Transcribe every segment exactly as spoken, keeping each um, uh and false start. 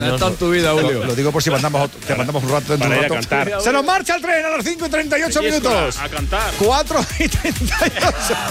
Está en tu vida, Julio. Lo, lo digo por si mandamos, te mandamos un rato dentro de un rato. Cantar. Se nos marcha el tren a las cinco y treinta y ocho minutos. A, a cantar. cuatro y treinta y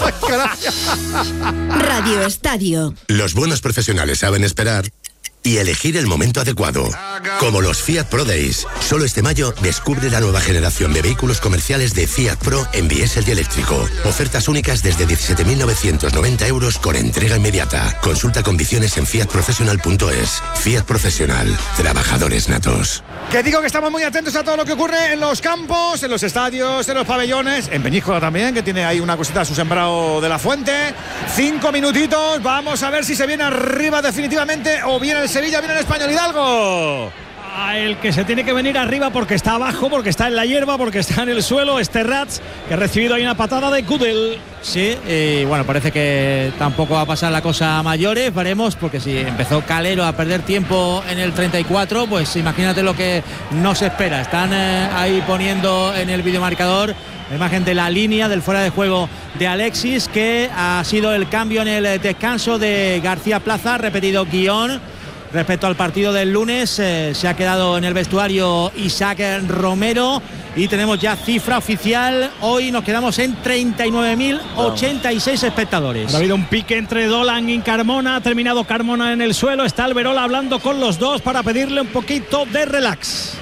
ocho. Radio Estadio. Los buenos profesionales saben esperar y elegir el momento adecuado. Como los Fiat Pro Days. Solo este mayo descubre la nueva generación de vehículos comerciales de Fiat Pro en diésel y eléctrico. Ofertas únicas desde diecisiete mil novecientos noventa euros con entrega inmediata. Consulta condiciones en fiat professional punto es. Fiat Profesional. Trabajadores natos. Que digo que estamos muy atentos a todo lo que ocurre en los campos, en los estadios, en los pabellones, en Peñíscola también, que tiene ahí una cosita a su sembrado de la Fuente. Cinco minutitos, vamos a ver si se viene arriba definitivamente o viene el Sevilla, viene el Español Hidalgo. A el que se tiene que venir arriba porque está abajo, porque está en la hierba, porque está en el suelo, es Terrats, que ha recibido ahí una patada de Gudel. Sí, y bueno, parece que tampoco va a pasar la cosa a mayores, veremos, porque si empezó Calero a perder tiempo en el treinta y cuatro, pues imagínate lo que nos espera. Están eh, ahí poniendo en el videomarcador la imagen de la línea del fuera de juego de Alexis, que ha sido el cambio en el descanso de García Plaza, repetido guión. Respecto al partido del lunes, eh, se ha quedado en el vestuario Isaac Romero y tenemos ya cifra oficial. Hoy nos quedamos en treinta y nueve mil ochenta y seis espectadores. Ha habido un pique entre Dolan y Carmona, ha terminado Carmona en el suelo, está Alberola hablando con los dos para pedirle un poquito de relax.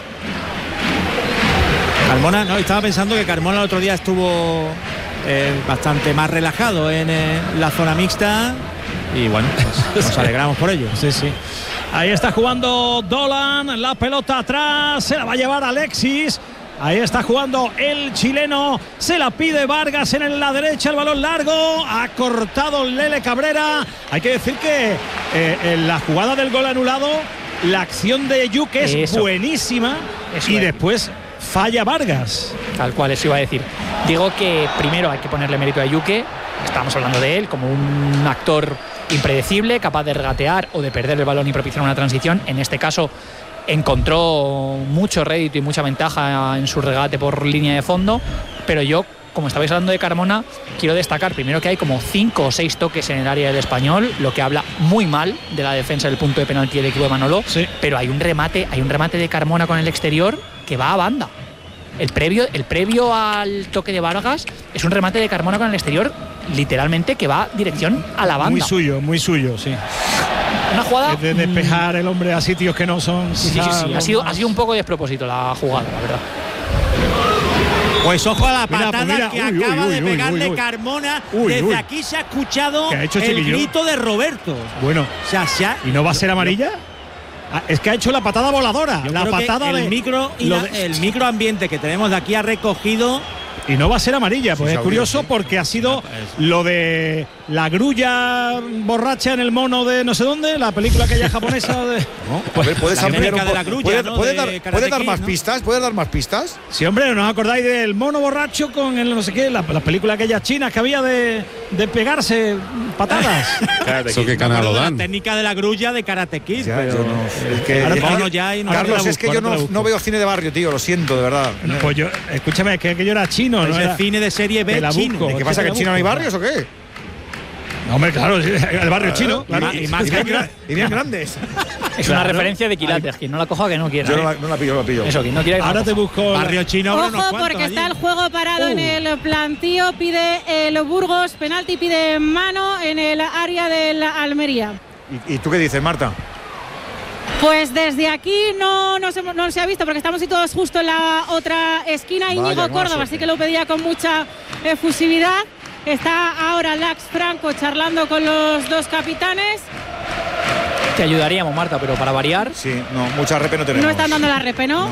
Carmona, no, estaba pensando que Carmona el otro día estuvo eh, bastante más relajado en eh, la zona mixta y bueno, pues nos alegramos por ello. Sí, sí. Ahí está jugando Dolan, la pelota atrás, se la va a llevar Alexis. Ahí está jugando el chileno, se la pide Vargas en la derecha, el balón largo, ha cortado Lele Cabrera. Hay que decir que eh, en la jugada del gol anulado, la acción de Yuque es Eso. buenísima. Eso y es. después falla Vargas. Tal cual, eso iba a decir. Digo que primero hay que ponerle mérito a Yuque. Estamos hablando de él como un actor impredecible, capaz de regatear o de perder el balón y propiciar una transición. En este caso encontró mucho rédito y mucha ventaja en su regate por línea de fondo, pero yo, como estabais hablando de Carmona, quiero destacar primero que hay como cinco o seis toques en el área del Español, lo que habla muy mal de la defensa del punto de penalti del equipo de Manolo, sí. Pero hay un remate, hay un remate de Carmona con el exterior que va a banda. El previo, el previo al toque de Vargas es un remate de Carmona con el exterior, literalmente que va dirección a la banda. Muy suyo, muy suyo, sí. Una jugada de despejar el hombre a sitios que no son. Sí, sí, sí. Ha sido, ha sido un poco de despropósito la jugada, la verdad. Pues ojo a la patada mira, pues mira, que uy, acaba uy, de uy, pegarle uy, uy. Carmona. Uy, Desde uy. aquí se ha escuchado ¿Qué ha hecho el Chiquillo? grito de Roberto. Bueno, o sea, se ha, ¿y no va a ser amarilla? Ah, es que ha hecho la patada voladora. Yo la creo patada que el de micro y la, de, el microambiente que tenemos de aquí ha recogido. Y no va a ser amarilla, pues sí, es curioso sí. porque ha sido lo de la grulla borracha en el mono de no sé dónde, la película aquella japonesa de. No, a ver, puedes ampliar un poco. ¿Puedes, ¿no? ¿puedes, de dar, ¿puedes dar más ¿no? pistas? ¿Puedes dar más pistas? Sí, hombre, ¿no os acordáis del mono borracho con el no sé qué? La, la película aquella china que había de, de pegarse patadas. ¿Eso qué canal lo dan? La técnica de la grulla de Karate Kid. Ya, pero yo no, es que, ahora es mono que, ya y no Carlos, busco, es que yo no, no veo cine de barrio, tío, lo siento, de verdad. Pues yo, escúchame, es que aquello era chino, es ¿no? el Era, cine de serie B chino. ¿Y qué pasa, que en China no hay barrios o qué? No, hombre, claro, el barrio chino. Claro. Y, y, más y, bien, gra y bien grandes. Es claro. una referencia de Quilates, quien no la coja que no quiera. Yo ¿eh? no la, no la pillo, no la pillo. Eso, quien no quiera que Ahora no te busco barrio chino. Ojo, porque está el juego parado uh. en el plantío, pide el Burgos, penalti, pide mano en el área del Almería. ¿Y, ¿Y tú qué dices, Marta? Pues desde aquí no, no, se, no se ha visto porque estamos todos justo en la otra esquina. Íñigo Vaya, Córdoba, así que lo pedía con mucha efusividad. Está ahora Lax Franco charlando con los dos capitanes. Te ayudaríamos, Marta, pero para variar. Sí, no, mucha repe no tenemos. No están dando la repe, ¿no? No,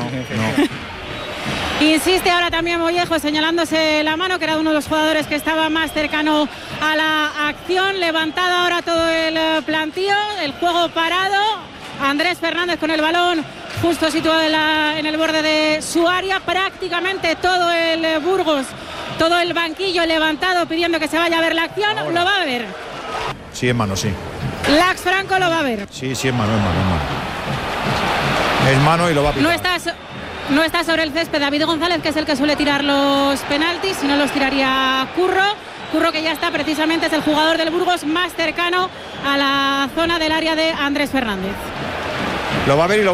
no. Insiste ahora también Mollejo señalándose la mano, que era uno de los jugadores que estaba más cercano a la acción. Levantado ahora todo el plantío, el juego parado. Andrés Fernández con el balón justo situado en, la, en el borde de su área. Prácticamente todo el Burgos, todo el banquillo levantado pidiendo que se vaya a ver la acción. Ahora. Lo va a ver. Sí, es mano, sí. Lax Franco lo va a ver. Sí, sí, es mano, es mano, es mano. Es mano y lo va a pitar. No está, so no está sobre el césped David González, que es el que suele tirar los penaltis, si no los tiraría Curro. Curro, que ya está, precisamente es el jugador del Burgos más cercano a la zona del área de Andrés Fernández. Lo va a ver y lo